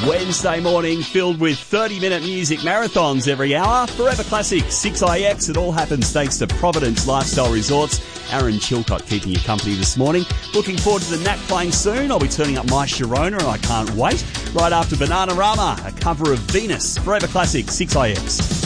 Wednesday morning filled with 30-minute music marathons every hour. Forever Classic, 6IX. It all happens thanks to Providence Lifestyle Resorts. Aaron Chilcott keeping you company this morning. Looking forward to the Knack playing soon. I'll be turning up my Sharona and I can't wait. Right after Bananarama, a cover of Venus. Forever Classic, 6IX.